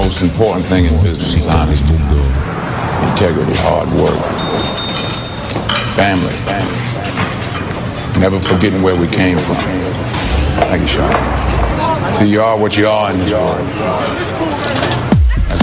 most important thing in business is honesty, integrity, hard work, family, never forgetting where we came from. Thank you, Sean. So you are what you are in this world.